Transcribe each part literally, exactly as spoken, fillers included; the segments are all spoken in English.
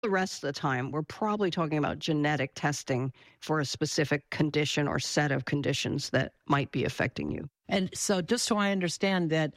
The rest of the time, we're probably talking about genetic testing for a specific condition or set of conditions that might be affecting you. And so just so I understand that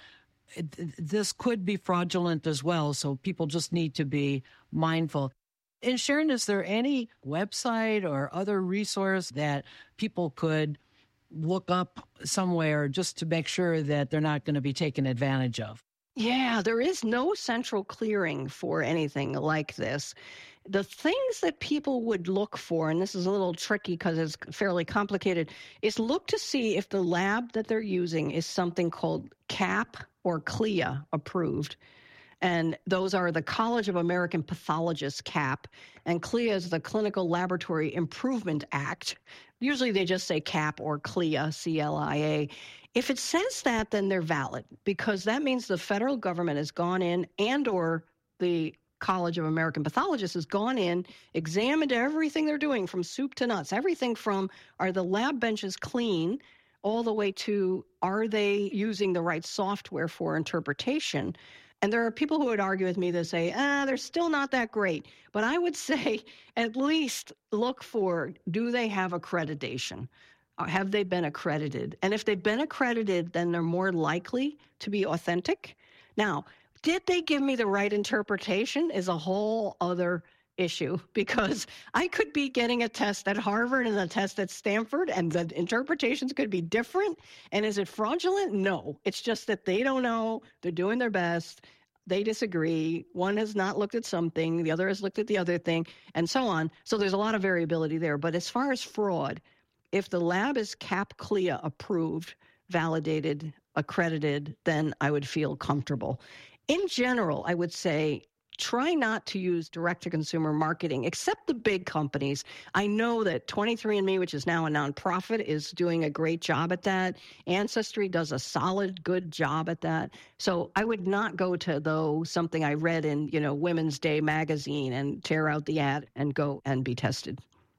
this could be fraudulent as well, so people just need to be mindful. And Sharon, is there any website or other resource that people could look up somewhere just to make sure that they're not going to be taken advantage of? Yeah, there is no central clearing for anything like this. The things that people would look for, and this is a little tricky because it's fairly complicated, is look to see if the lab that they're using is something called C A P or C L I A approved. And those are the College of American Pathologists, C A P, and C L I A is the Clinical Laboratory Improvement Act. Usually they just say C A P or C L I A, C L I A. If it says that, then they're valid, because that means the federal government has gone in, and or the College of American Pathologists has gone in, examined everything they're doing from soup to nuts, everything from are the lab benches clean all the way to are they using the right software for interpretation. And there are people who would argue with me that say, ah, they're still not that great. But I would say at least look for, do they have accreditation? Have they been accredited? And if they've been accredited, then they're more likely to be authentic. Now, did they give me the right interpretation is a whole other issue, because I could be getting a test at Harvard and a test at Stanford, and the interpretations could be different. And is it fraudulent? No. It's just that they don't know. They're doing their best. They disagree. One has not looked at something. The other has looked at the other thing, and so on. So there's a lot of variability there. But as far as fraud, if the lab is C A P C L I A approved, validated, accredited, then I would feel comfortable. In general, I would say try not to use direct-to-consumer marketing, except the big companies. I know that twenty-three and me, which is now a nonprofit, is doing a great job at that. Ancestry does a solid, good job at that. So I would not go to, though, something I read in, you know, Women's Day magazine and tear out the ad and go and be tested.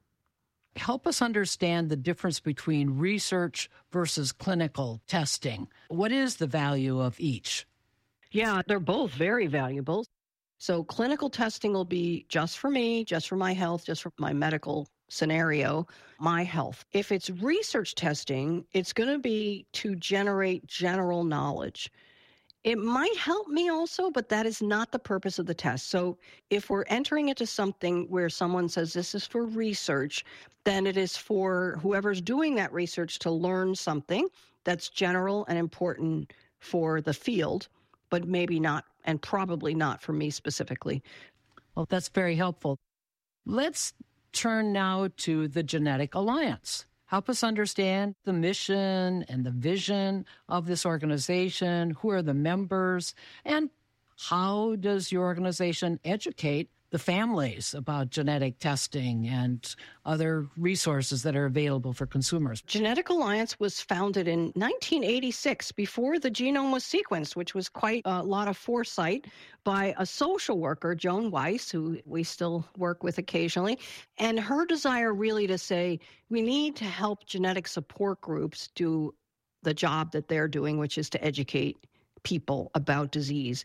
Help us understand the difference between research versus clinical testing. What is the value of each? Yeah, they're both very valuable. So clinical testing will be just for me, just for my health, just for my medical scenario, my health. If it's research testing, it's going to be to generate general knowledge. It might help me also, but that is not the purpose of the test. So if we're entering into something where someone says this is for research, then it is for whoever's doing that research to learn something that's general and important for the field, but maybe not, and probably not for me specifically. Well, that's very helpful. Let's turn now to the Genetic Alliance. Help us understand the mission and the vision of this organization. Who are the members? And how does your organization educate the families about genetic testing and other resources that are available for consumers? Genetic Alliance was founded in nineteen eighty-six, before the genome was sequenced, which was quite a lot of foresight by a social worker, Joan Weiss, who we still work with occasionally. And her desire really to say, we need to help genetic support groups do the job that they're doing, which is to educate people about disease.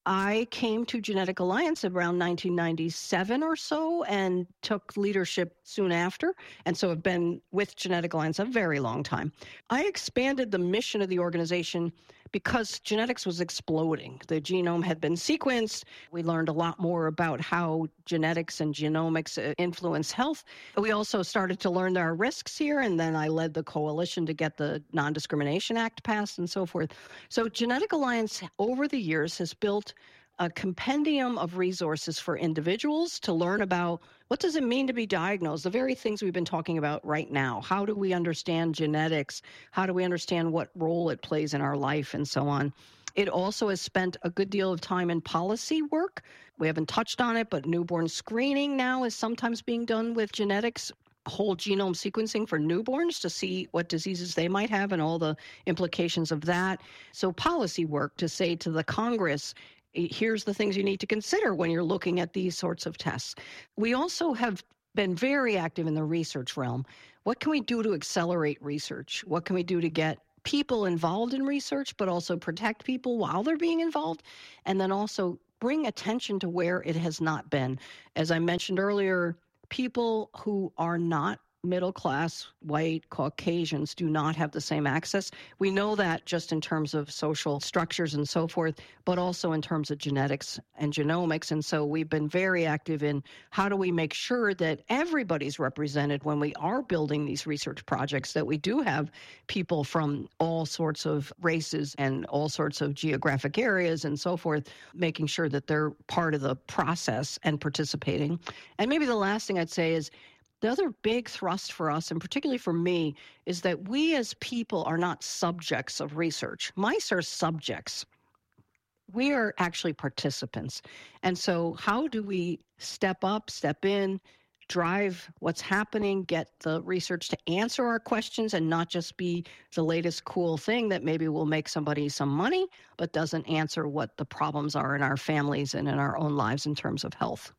I came to Genetic Alliance around nineteen ninety-seven or so and took leadership soon after, and so have been with Genetic Alliance a very long time. I expanded the mission of the organization because genetics was exploding. The genome had been sequenced. We learned a lot more about how genetics and genomics influence health. We also started to learn there are risks here, and then I led the coalition to get the Non-Discrimination Act passed and so forth. So Genetic Alliance over the years has built a compendium of resources for individuals to learn about what does it mean to be diagnosed, the very things we've been talking about right now. How do we understand genetics? How do we understand what role it plays in our life and so on? It also has spent a good deal of time in policy work. We haven't touched on it, but newborn screening now is sometimes being done with genetics, whole genome sequencing for newborns to see what diseases they might have and all the implications of that. So policy work to say to the Congress, here's the things you need to consider when you're looking at these sorts of tests. We also have been very active in the research realm. What can we do to accelerate research? What can we do to get people involved in research, but also protect people while they're being involved? And then also bring attention to where it has not been. As I mentioned earlier, people who are not middle class, white, Caucasians do not have the same access. We know that just in terms of social structures and so forth, but also in terms of genetics and genomics. And so we've been very active in how do we make sure that everybody's represented when we are building these research projects, that we do have people from all sorts of races and all sorts of geographic areas and so forth, making sure that they're part of the process and participating. And maybe the last thing I'd say is, the other big thrust for us, and particularly for me, is that we as people are not subjects of research. Mice are subjects. We are actually participants. And so how do we step up, step in, drive what's happening, get the research to answer our questions and not just be the latest cool thing that maybe will make somebody some money, but doesn't answer what the problems are in our families and in our own lives in terms of health.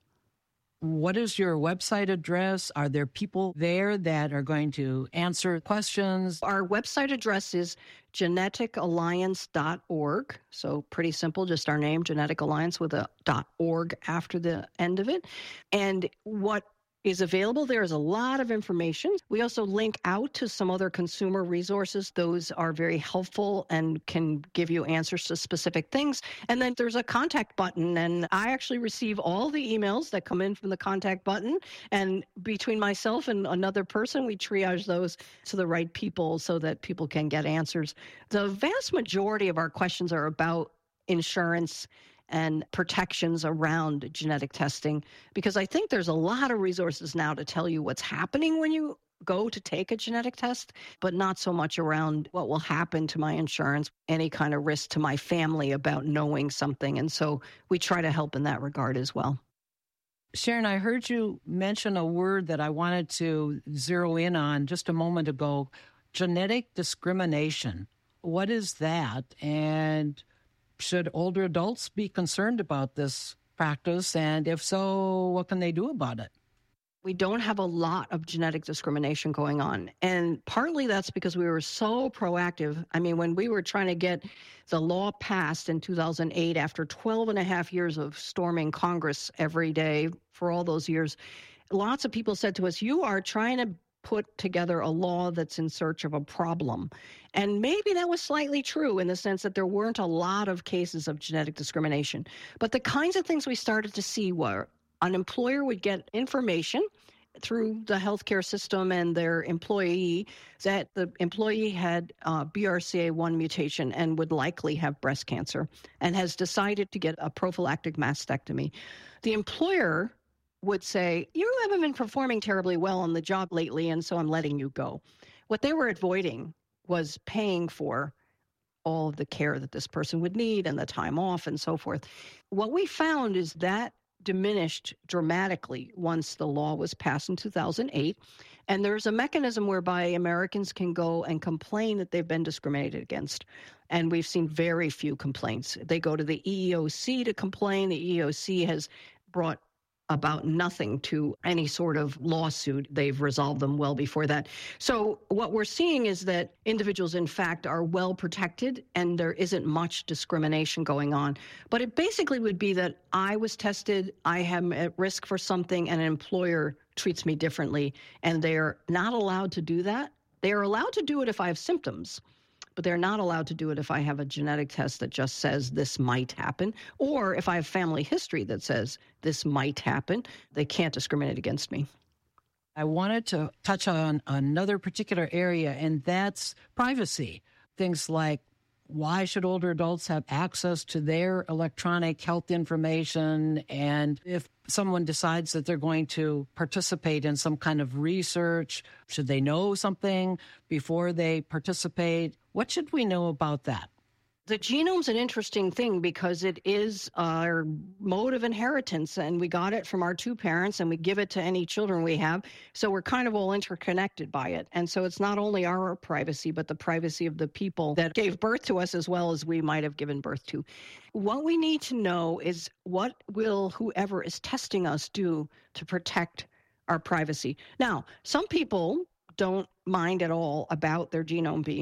What is your website address? Are there people there that are going to answer questions? Our website address is genetic alliance dot org. So pretty simple, just our name, Genetic Alliance with a .org after the end of it. And what is available there is a lot of information. We also link out to some other consumer resources. Those are very helpful and can give you answers to specific things. And then there's a contact button, and I actually receive all the emails that come in from the contact button. And between myself and another person, we triage those to the right people so that people can get answers. The vast majority of our questions are about insurance and protections around genetic testing, because I think there's a lot of resources now to tell you what's happening when you go to take a genetic test, but not so much around what will happen to my insurance, any kind of risk to my family about knowing something. And so we try to help in that regard as well. Sharon, I heard you mention a word that I wanted to zero in on just a moment ago, genetic discrimination. What is that? And should older adults be concerned about this practice? And if so, what can they do about it? We don't have a lot of genetic discrimination going on. And partly that's because we were so proactive. I mean, when we were trying to get the law passed in two thousand eight, after twelve and a half years of storming Congress every day for all those years, lots of people said to us, you are trying to put together a law that's in search of a problem. And maybe that was slightly true in the sense that there weren't a lot of cases of genetic discrimination. But the kinds of things we started to see were an employer would get information through the healthcare system and their employee that the employee had uh, B R C A one mutation and would likely have breast cancer and has decided to get a prophylactic mastectomy. The employer would say, you haven't been performing terribly well on the job lately, and so I'm letting you go. What they were avoiding was paying for all of the care that this person would need and the time off and so forth. What we found is that diminished dramatically once the law was passed in two thousand eight. And there's a mechanism whereby Americans can go and complain that they've been discriminated against. And we've seen very few complaints. They go to the E E O C to complain. The E E O C has brought about nothing to any sort of lawsuit. They've resolved them well before that. So what we're seeing is that individuals, in fact, are well protected and there isn't much discrimination going on. But it basically would be that I was tested, I am at risk for something, and an employer treats me differently, and they're not allowed to do that. They are allowed to do it if I have symptoms, but they're not allowed to do it if I have a genetic test that just says this might happen, or if I have family history that says this might happen. They can't discriminate against me. I wanted to touch on another particular area, and that's privacy. Things like, why should older adults have access to their electronic health information? And if someone decides that they're going to participate in some kind of research, should they know something before they participate? What should we know about that? The genome's an interesting thing because it is our mode of inheritance, and we got it from our two parents, and we give it to any children we have. So we're kind of all interconnected by it. And so it's not only our privacy, but the privacy of the people that gave birth to us as well as we might have given birth to. What we need to know is what will whoever is testing us do to protect our privacy. Now, some people don't mind at all about their genome being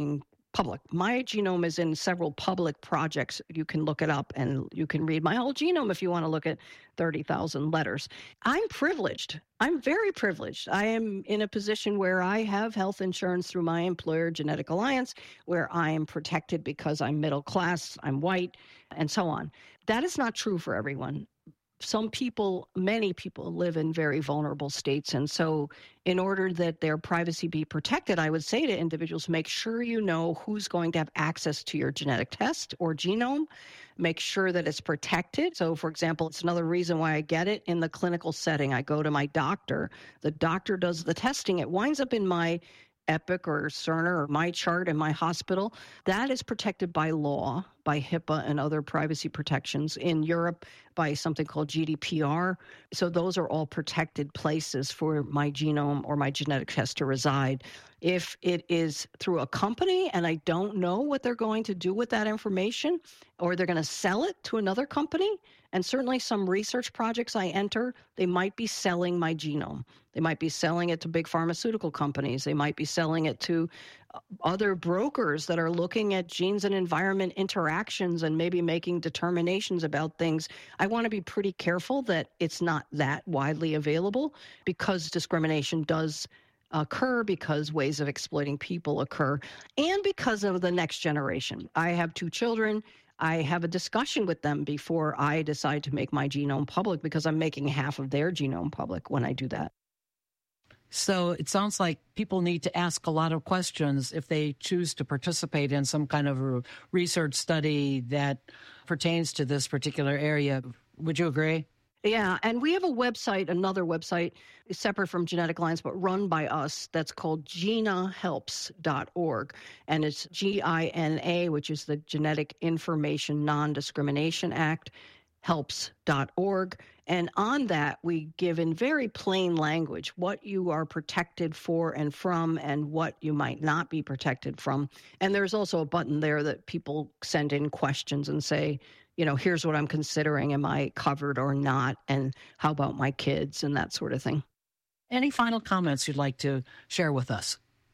public. My genome is in several public projects. You can look it up and you can read my whole genome if you want to look at thirty thousand letters. I'm privileged. I'm very privileged. I am in a position where I have health insurance through my employer, Genetic Alliance, where I am protected because I'm middle class, I'm white, and so on. That is not true for everyone. Some people, many people live in very vulnerable states. And so in order that their privacy be protected, I would say to individuals, make sure you know who's going to have access to your genetic test or genome. Make sure that it's protected. So, for example, it's another reason why I get it in the clinical setting. I go to my doctor. The doctor does the testing. It winds up in my Epic or Cerner or my chart in my hospital. That is protected by law, by HIPAA and other privacy protections. In Europe, by something called G D P R. So those are all protected places for my genome or my genetic test to reside. If it is through a company and I don't know what they're going to do with that information, or they're going to sell it to another company, and certainly some research projects I enter, they might be selling my genome. They might be selling it to big pharmaceutical companies. They might be selling it to other brokers that are looking at genes and environment interactions and maybe making determinations about things. I want to be pretty careful that it's not that widely available, because discrimination does occur, because ways of exploiting people occur, and because of the next generation. I have two children. I have a discussion with them before I decide to make my genome public, because I'm making half of their genome public when I do that. So it sounds like people need to ask a lot of questions if they choose to participate in some kind of a research study that pertains to this particular area. Would you agree? Yeah, and we have a website, another website, separate from Genetic Alliance, but run by us, that's called gina helps dot org. And it's G I N A, which is the Genetic Information Non-Discrimination Act, helps dot org. And on that, we give in very plain language what you are protected for and from, and what you might not be protected from. And there's also a button there that people send in questions and say, you know, here's what I'm considering. Am I covered or not? And how about my kids and that sort of thing. Any final comments you'd like to share with us?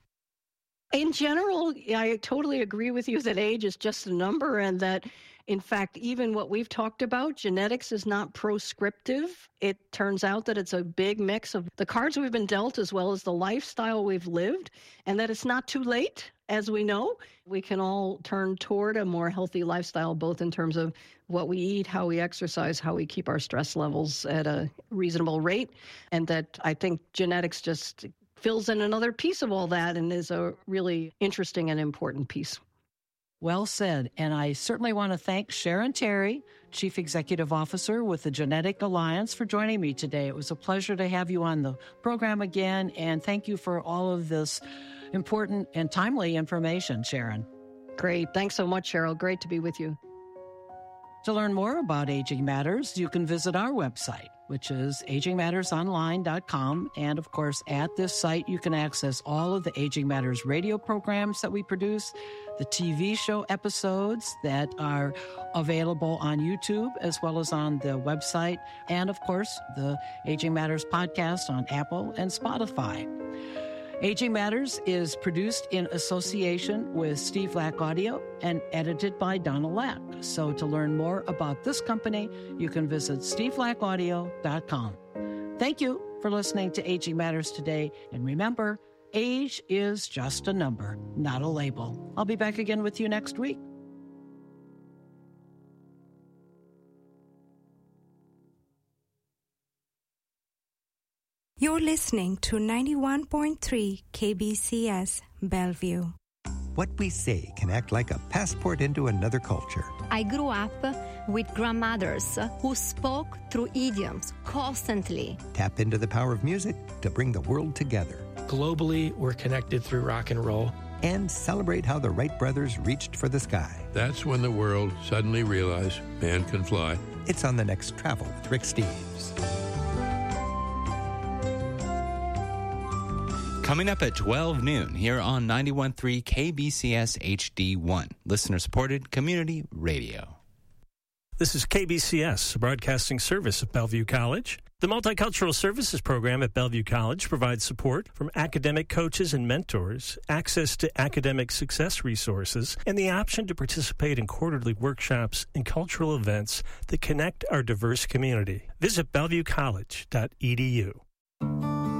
In general, I totally agree with you that age is just a number, and that, in fact, even what we've talked about, genetics is not proscriptive. It turns out that it's a big mix of the cards we've been dealt as well as the lifestyle we've lived, and that it's not too late. As we know, we can all turn toward a more healthy lifestyle, both in terms of what we eat, how we exercise, how we keep our stress levels at a reasonable rate, and that I think genetics just fills in another piece of all that and is a really interesting and important piece. Well said. And I certainly want to thank Sharon Terry, Chief Executive Officer with the Genetic Alliance, for joining me today. It was a pleasure to have you on the program again, and thank you for all of this important and timely information, Sharon. Great. Thanks so much, Cheryl. Great to be with you. To learn more about Aging Matters, you can visit our website, which is aging matters online dot com. And of course, at this site, you can access all of the Aging Matters radio programs that we produce, the T V show episodes that are available on YouTube, as well as on the website, and of course, the Aging Matters podcast on Apple and Spotify. Aging Matters is produced in association with Steve Lack Audio and edited by Donna Lack. So to learn more about this company, you can visit steve lack audio dot com. Thank you for listening to Aging Matters today. And remember, age is just a number, not a label. I'll be back again with you next week. You're listening to ninety-one point three K B C S Bellevue. What we say can act like a passport into another culture. I grew up with grandmothers who spoke through idioms constantly. Tap into the power of music to bring the world together. Globally, we're connected through rock and roll. And celebrate how the Wright brothers reached for the sky. That's when the world suddenly realized man can fly. It's on the next Travel with Rick Steves. Coming up at twelve noon here on ninety-one point three K B C S H D one, listener-supported community radio. This is K B C S, a broadcasting service of Bellevue College. The Multicultural Services Program at Bellevue College provides support from academic coaches and mentors, access to academic success resources, and the option to participate in quarterly workshops and cultural events that connect our diverse community. Visit bellevue college dot e d u.